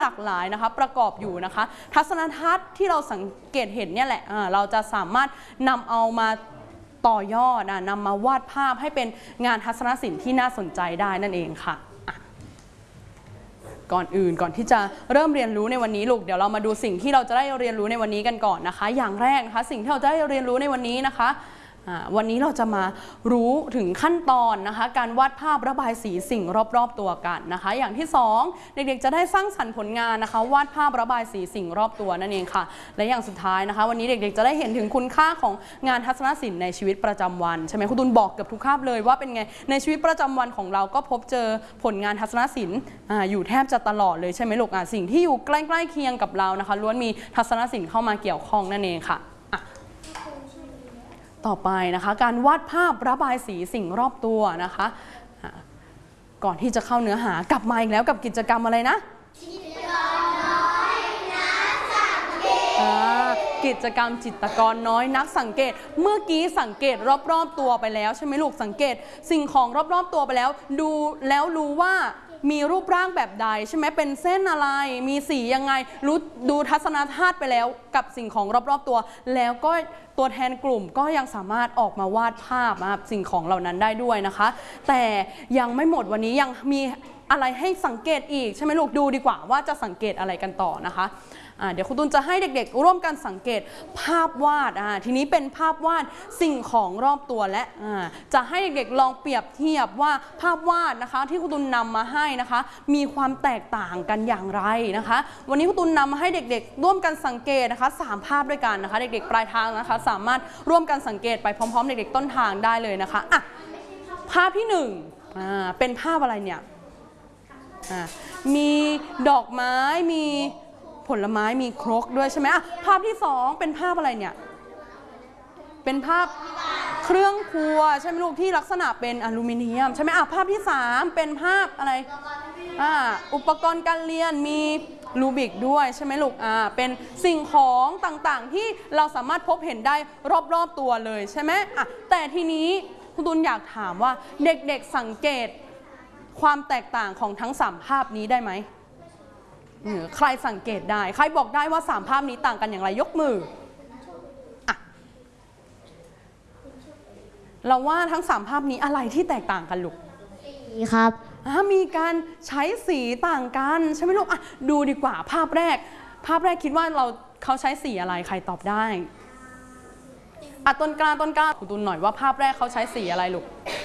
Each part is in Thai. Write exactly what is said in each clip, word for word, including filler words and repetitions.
หลากหลายนะคะประกอบอยู่นะคะทัศนทัศน์ที่เราสังเกตเห็นเนี่ยแหละเราจะสามารถนำเอามาต่อยอดนำมาวาดภาพให้เป็นงานทัศนศิลป์ที่น่าสนใจได้นั่นเองค่ะก่อนอื่นก่อนที่จะเริ่มเรียนรู้ในวันนี้ลูกเดี๋ยวเรามาดูสิ่งที่เราจะได้เรียนรู้ในวันนี้กันก่อนนะคะอย่างแรกนะคะสิ่งที่เราจะได้เรียนรู้ในวันนี้นะคะวันนี้เราจะมารู้ถึงขั้นตอนนะคะการวาดภาพระบายสีสิ่งรอบๆตัวกันนะคะอย่างที่สองเด็กๆจะได้สร้างสรรค์ผลงานนะคะวาดภาพระบายสีสิ่งรอบตัวนั่นเองค่ะและอย่างสุดท้ายนะคะวันนี้เด็กๆจะได้เห็นถึงคุณค่าของงานทัศนศิลป์ในชีวิตประจำวันใช่ไหมคุณตุลบอกเกือบทุกคาบเลยว่าเป็นไงในชีวิตประจำวันของเราก็พบเจอผลงานทัศนศิลป์อยู่แทบจะตลอดเลยใช่ไหมลูกสิ่งที่อยู่ใกล้ๆเคียงกับเรานะคะล้วนมีทัศนศิลป์เข้ามาเกี่ยวข้องนั่นเองค่ะต่อไปนะคะการวาดภาพระบายสีสิ่งรอบตัวนะคะก่อนที่จะเข้าเนื้อหากลับมาอีกแล้วกับกิจกรรมอะไรนะกิจกรรมน้อยนักสังเกตกิจกรรมจิตรกรน้อยนักสังเกตเมื่อกี้สังเกตรอบๆตัวไปแล้วใช่ไหมลูกสังเกตสิ่งของรอบๆตัวไปแล้วดูแล้วรู้ว่ามีรูปร่างแบบใดใช่ไหมเป็นเส้นอะไรมีสียังไงรู้ดูทัศนธาตุไปแล้วกับสิ่งของรอบๆตัวแล้วก็ตัวแทนกลุ่มก็ยังสามารถออกมาวาดภาพสิ่งของเหล่านั้นได้ด้วยนะคะแต่ยังไม่หมดวันนี้ยังมีอะไรให้สังเกตอีกใช่ไหมลูกดูดีกว่าว่าจะสังเกตอะไรกันต่อนะคะเดี๋ยวคุณตุลจะให้เด็กๆร่วมกันสังเกตภาพวาดทีนี้เป็นภาพวาดสิ่งของรอบตัวและจะให้เด็กๆลองเปรียบเทียบว่าภาพวาดนะคะที่คุณตุลนำมาให้นะคะมีความแตกต่างกันอย่างไรนะคะวันนี้คุณตุลนำมาให้เด็กๆร่วมกันสังเกตนะคะสามภาพด้วยกันนะคะเด็กๆปลายทางนะคะสามารถร่วมกันสังเกตไปพร้อมๆเด็กๆต้นทางได้เลยนะคะอ่ะภาพที่หนึ่งเป็นภาพอะไรเนี่ยมีดอกไม้มีผลไม้มีครกด้วยใช่ไหมอ่ะภาพที่สองเป็นภาพอะไรเนี่ยเป็นภาพเครื่องครัวใช่ไหมลูกที่ลักษณะเป็นอลูมิเนียมใช่ไหมอ่ะภาพที่สามเป็นภาพอะไรอ่าอุปกรณ์การเรียนมีรูบิกด้วยใช่ไหมลูกอ่าเป็นสิ่งของต่างๆที่เราสามารถพบเห็นได้รอบๆตัวเลยใช่ไหมอ่ะแต่ทีนี้คุณตุลอยากถามว่าเด็กๆสังเกตความแตกต่างของทั้งสามภาพนี้ได้ไหมใครสังเกตได้ใครบอกได้ว่าสามภาพนี้ต่างกันอย่างไรยกมืออ่ะเราว่าทั้งสามภาพนี้อะไรที่แตกต่างกันลูกสีครับมีการใช้สีต่างกันใช่ไหมลูกอ่ะดูดีกว่าภาพแรกภาพแรกคิดว่าเราเขาใช้สีอะไรใครตอบได้อ่ะต้นกล้าต้นกล้าคุณตูนหน่อยว่าภาพแรกเขาใช้สีอะไรลูก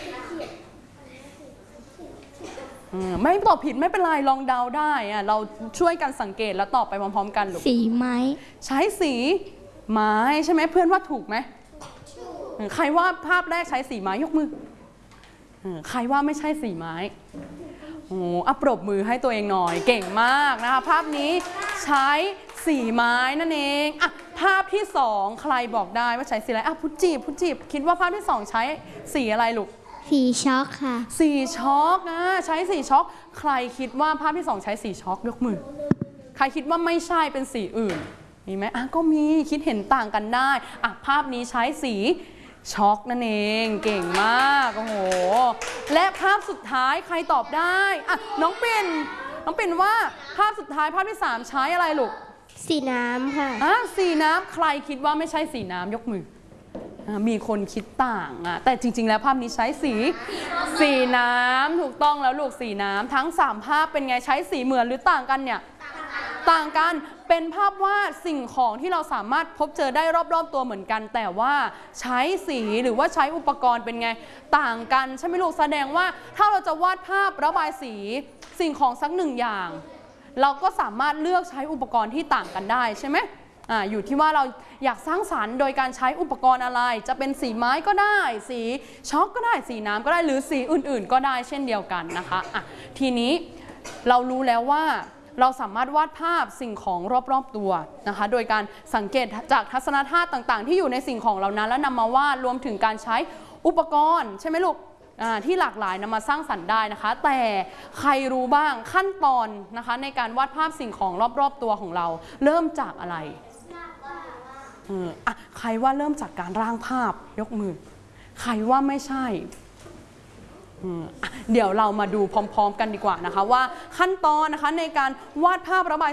ไม่ตอบผิดไม่เป็นไรลองเดาได้อะเราช่วยกันสังเกตแล้วตอบไปพร้อมๆกันลูกสีไม้ใช้สีไม้ใช่ไหมเพื่อนว่าถูกไหมใครว่าภาพแรกใช้สีไม้ยกมือใครว่าไม่ใช่สีไม้โอ้อ่ะปรบมือให้ตัวเองหน่อยเก่งมากนะคะภาพนี้ใช้สีไม้นั่นเองอ่ะภาพที่สองใครบอกได้ว่าใช้สีอะไรอ่ะพุจิพุจิคิดว่าภาพที่สองใช้สีอะไรลูกสีช็อกค่ะสีช็อกนะใช้สีช็อกใครคิดว่าภาพที่สองใช้สีช็อกยกมือใครคิดว่าไม่ใช่เป็นสีอื่นมีไหมอ่ะก็มีคิดเห็นต่างกันได้อ่ะภาพนี้ใช้สีช็อกนั่นเองเก่งมากโอ้โหและภาพสุดท้ายใครตอบได้อ่ะน้องปิ่นน้องปิ่นว่าภาพสุดท้ายภาพที่สามใช้อะไรลูกสีน้ำค่ะอ่ะสีน้ำใครคิดว่าไม่ใช่สีน้ำยกมือมีคนคิดต่างอ่ะแต่จริงๆแล้วภาพนี้ใช้สีสีน้ำถูกต้องแล้วลูกสีน้ำทั้งสามภาพเป็นไงใช้สีเหมือนหรือต่างกันเนี่ยต่างกันเป็นภาพวาดสิ่งของที่เราสามารถพบเจอได้รอบๆตัวเหมือนกันแต่ว่าใช้สีหรือว่าใช้อุปกรณ์เป็นไงต่างกันใช่ไหมลูกแสดงว่าถ้าเราจะวาดภาพระบายสีสิ่งของสักหนึ่งอย่างเราก็สามารถเลือกใช้อุปกรณ์ที่ต่างกันได้ใช่ไหมอ่าอยู่ที่ว่าเราอยากสร้างสรรค์โดยการใช้อุปกรณ์อะไรจะเป็นสีไม้ก็ได้สีช็อกก็ได้สีน้ำก็ได้หรือสีอื่นๆก็ได้เช่นเดียวกันนะคะอ่ะทีนี้เรารู้แล้วว่าเราสามารถวาดภาพสิ่งของรอบๆตัวนะคะโดยการสังเกตจากทัศนธาตุต่างๆที่อยู่ในสิ่งของเหล่านั้นแล้วนำมาวาดรวมถึงการใช้อุปกรณ์ใช่ไหมลูกที่หลากหลายนำมาสร้างสรรค์ได้นะคะแต่ใครรู้บ้างขั้นตอนนะคะในการวาดภาพสิ่งของรอบๆตัวของเราเริ่มจากอะไรเอออ่ะใครว่าเริ่มจากการร่างภาพยกมือใครว่าไม่ใช่เดี๋ยวเรามาดูพร้อมๆกันดีกว่านะคะว่าขั้นตอนนะคะในการวาดภาพระบาย